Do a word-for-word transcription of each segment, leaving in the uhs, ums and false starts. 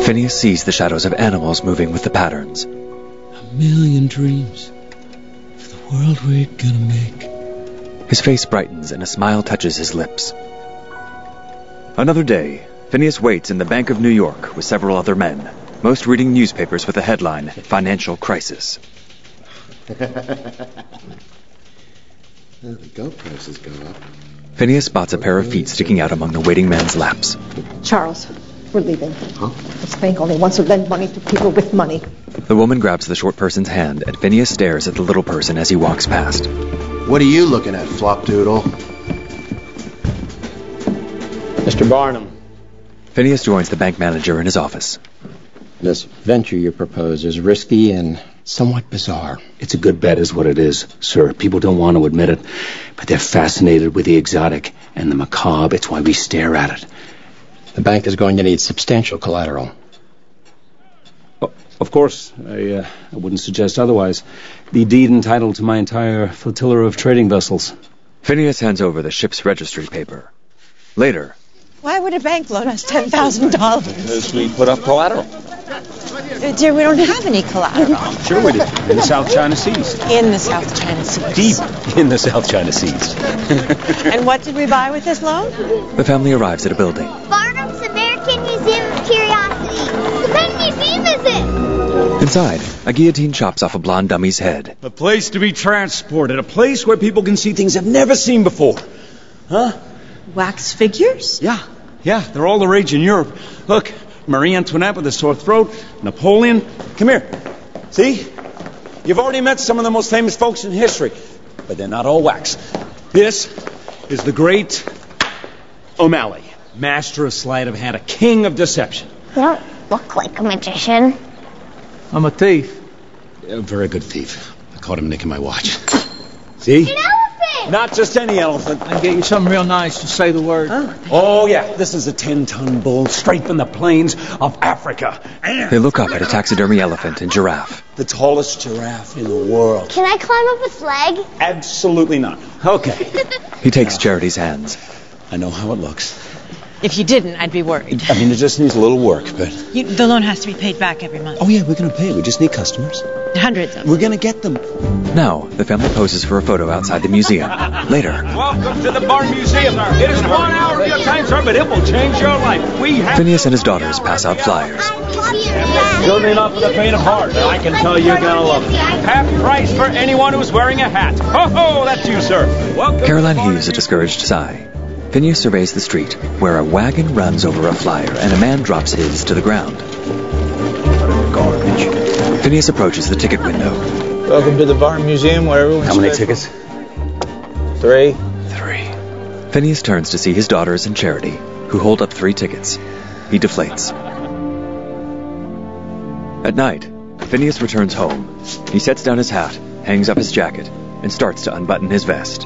Phineas sees the shadows of animals moving with the patterns. A million dreams of the world we're gonna make. His face brightens and a smile touches his lips. Another day, Phineas waits in the Bank of New York with several other men, most reading newspapers with the headline, Financial Crisis. The goat prices go up. Phineas spots a pair of feet sticking out among the waiting men's laps. Charles, we're leaving. Huh? This bank only wants to lend money to people with money. The woman grabs the short person's hand, and Phineas stares at the little person as he walks past. What are you looking at, Flopdoodle? Mister Barnum. Phineas joins the bank manager in his office. This venture you propose is risky and somewhat bizarre. It's a good bet is what it is, sir. People don't want to admit it, but they're fascinated with the exotic and the macabre. It's why we stare at it. The bank is going to need substantial collateral. Oh, of course, I, uh, I wouldn't suggest otherwise. The deed entitled to my entire flotilla of trading vessels. Phineas hands over the ship's registry paper. Later... Why would a bank loan us ten thousand dollars? Because we put up collateral. Uh, dear, we don't have any collateral. Sure we do. In the South China Seas. In the South China Seas. Deep in the South China Seas. And what did we buy with this loan? The family arrives at a building. Barnum's American Museum of Curiosities. The Penny Museum is it? Inside, a guillotine chops off a blonde dummy's head. A place to be transported. A place where people can see things they've never seen before. Huh? Wax figures? Yeah. Yeah, they're all the rage in Europe. Look, Marie Antoinette with a sore throat, Napoleon. Come here. See? You've already met some of the most famous folks in history, but they're not all wax. This is the great O'Malley, master of sleight of hand, a king of deception. You don't look like a magician. I'm a thief. A very good thief. I caught him nicking my watch. See? An elephant! Not just any elephant. I can get you something real nice. Just say the word. Huh? Oh, yeah. This is a ten-ton bull straight from the plains of Africa. And They look up at a taxidermy elephant and giraffe. the tallest giraffe in the world. Can I climb up its leg? Absolutely not. Okay. He takes Charity's hands. I know how it looks. If you didn't, I'd be worried. I mean, it just needs a little work, but... You, the loan has to be paid back every month. Oh, yeah, we're going to pay. We just need customers. Hundreds of them. We're going to get them. Now, the family poses for a photo outside the museum. Later, Welcome to the Barn Museum. It is one hour of your time, sir, but it will change your life. We have... Phineas and his daughters pass out flyers. Certainly not for the faint of heart. I can tell you're going to love it. Half price for anyone who's wearing a hat. Ho, ho, that's you, sir. Welcome. Caroline heaves a discouraged sigh. Phineas surveys the street, where a wagon runs over a flyer and a man drops his to the ground. Garbage. Phineas approaches the ticket window. Welcome to the Barn Museum, where everyone's... How many special. tickets? Three. Three. Phineas turns to see his daughters and Charity, who hold up three tickets. He deflates. At night, Phineas returns home. He sets down his hat, hangs up his jacket, and starts to unbutton his vest.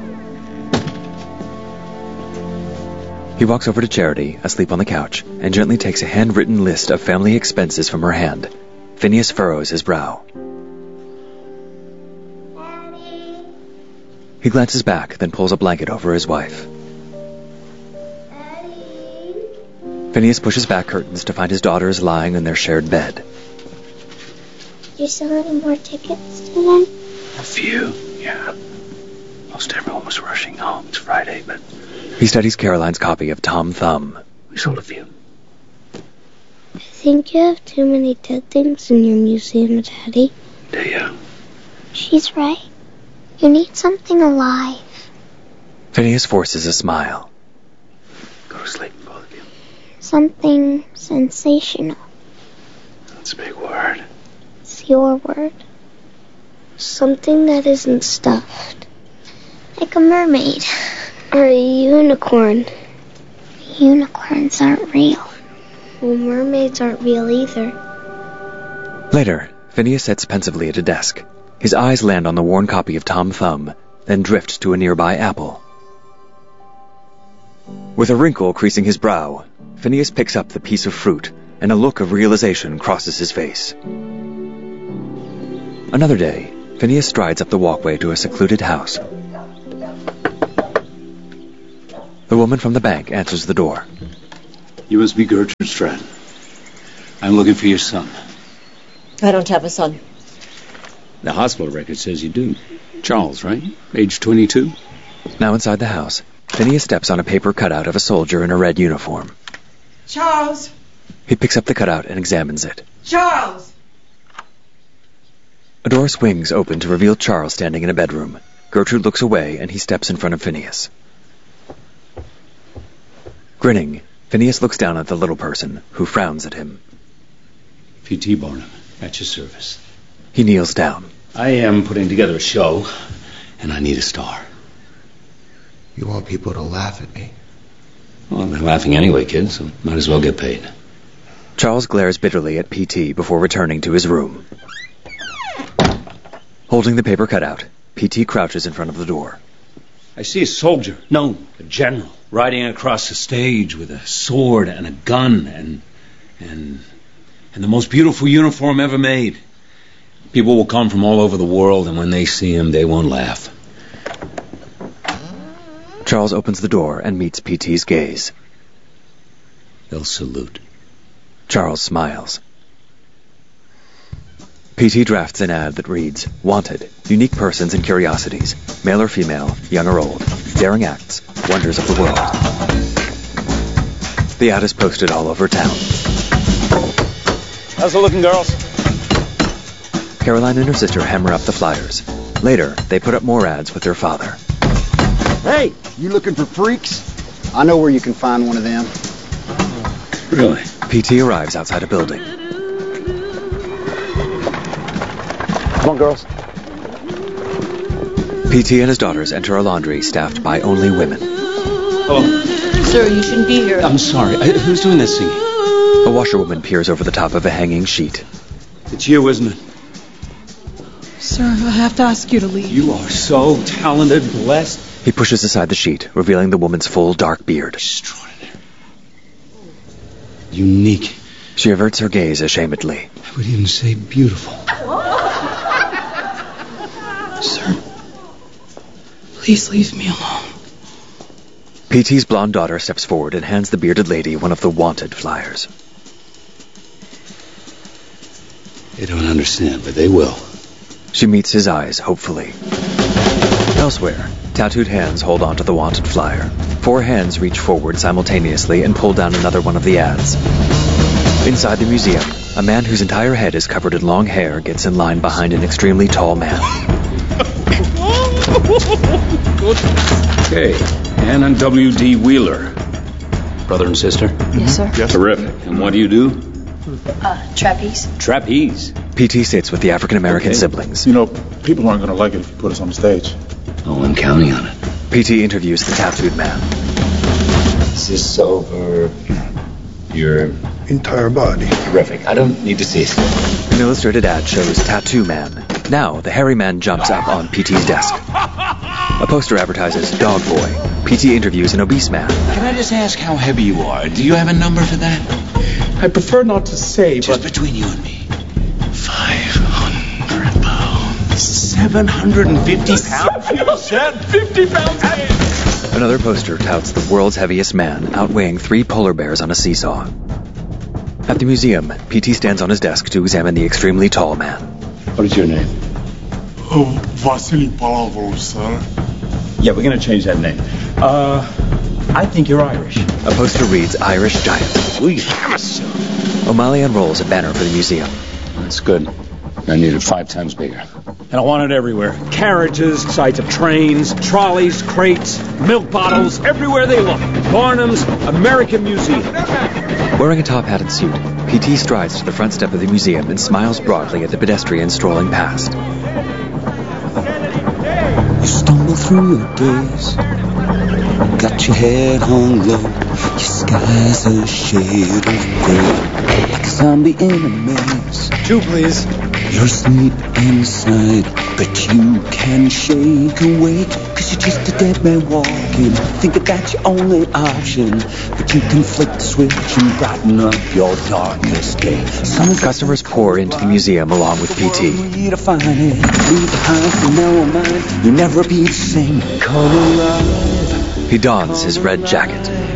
He walks over to Charity, asleep on the couch, and gently takes a handwritten list of family expenses from her hand. Phineas furrows his brow. Daddy. He glances back, then pulls a blanket over his wife. Daddy. Phineas pushes back curtains to find his daughters lying in their shared bed. Did you sell any more tickets today? A few, yeah. Most everyone was rushing home. It's Friday, but He studies Caroline's copy of Tom Thumb. we sold a few. I think you have too many dead things in your museum, Daddy. Do you? She's right. You need something alive. Phineas forces a smile. Go to sleep, both of you. Something sensational. That's a big word. It's your word. Something that isn't stuffed. Like a mermaid. Or a unicorn. Unicorns aren't real. Well, mermaids aren't real either. Later, Phineas sits pensively at a desk. His eyes land on the worn copy of Tom Thumb, then drift to a nearby apple. With a wrinkle creasing his brow, Phineas picks up the piece of fruit, and a look of realization crosses his face. Another day, Phineas strides up the walkway to a secluded house. The woman from the bank answers the door. You must be Gertrude Stratton. I'm looking for your son. I don't have a son. The hospital record says you do. Charles, right? Age twenty-two? Now inside the house, Phineas steps on a paper cutout of a soldier in a red uniform. Charles! He picks up the cutout and examines it. Charles! A door swings open to reveal Charles standing in a bedroom. Gertrude looks away and he steps in front of Phineas. Grinning, Phineas looks down at the little person, who frowns at him. P T Barnum, at your service. He kneels down. I am putting together a show, and I need a star. You want people to laugh at me? Well, they're laughing anyway, kid, so might as well get paid. Charles glares bitterly at P T before returning to his room. Holding the paper cutout, P T crouches in front of the door. I see a soldier, no, a general, riding across the stage with a sword and a gun and... and... and the most beautiful uniform ever made. People will come from all over the world, and when they see him, they won't laugh. Charles opens the door and meets P T's gaze. They'll salute. Charles smiles. P T drafts an ad that reads, Wanted, unique persons and curiosities, male or female, young or old, daring acts, wonders of the world. The ad is posted all over town. How's it looking, girls? Caroline and her sister hammer up the flyers. Later, they put up more ads with their father. Hey, you looking for freaks? I know where you can find one of them. Really? P T arrives outside a building. Come on, girls. P T and his daughters enter a laundry staffed by only women. Hello. Sir, you shouldn't be here. I'm sorry. I, who's doing this singing? A washerwoman peers over the top of a hanging sheet. It's you, isn't it? Sir, I have to ask you to leave. You are so talented, blessed. He pushes aside the sheet, revealing the woman's full dark beard. Extraordinary. Unique. She averts her gaze ashamedly. I would even say beautiful. Sir, please leave me alone. P T's blonde daughter steps forward and hands the bearded lady one of the wanted flyers. They don't understand, but they will. She meets his eyes hopefully. Elsewhere, tattooed hands hold onto the wanted flyer. Four hands reach forward simultaneously and pull down another one of the ads. Inside the museum, a man whose entire head is covered in long hair gets in line behind an extremely tall man. Okay, Ann and W D Wheeler. Brother and sister? Yes, sir. Yes. Terrific. And what do you do? Uh, trapeze. Trapeze. P T sits with the African-American Okay. siblings. You know, people aren't going to like it if you put us on the stage. Oh, I'm counting on it. P T interviews the tattooed man. Is this over your Entire body. terrific? I don't need to see it. An illustrated ad shows Tattoo Man. Now, the hairy man jumps up on P T's desk. A poster advertises Dog Boy. P T interviews an obese man. Can I just ask how heavy you are? Do you have a number for that? I prefer not to say, Just but... between you and me. Five hundred pounds. Seven hundred and fifty pounds? You said fifty pounds. Another poster touts the world's heaviest man, outweighing three polar bears on a seesaw. At the museum, P T stands on his desk to examine the extremely tall man. What is your name? Oh, Vasily Palavov, sir. Yeah, we're going to change that name. Uh, I think you're Irish. A poster reads Irish Giant. We have some. O'Malley unrolls a banner for the museum. That's good. I need it five times bigger. And I want it everywhere. Carriages, sides of trains, trolleys, crates, milk bottles, everywhere they look. Barnum's American Museum. Wearing a top hat and suit, P T strides to the front step of the museum and smiles broadly at the pedestrians strolling past. You stumble through your days, got your head hung low, your sky's a shade of gray, like a zombie in a maze. Two, please. You're asleep inside, but you can shake awake, cause you're just a dead man walking, thinking that's your only option, but you can flick the switch and brighten up your darkest day. Some Customers pour into the museum along with P T. to find it, leave behind from now on mine, you'll never be the same. Come alive. He dons his red jacket.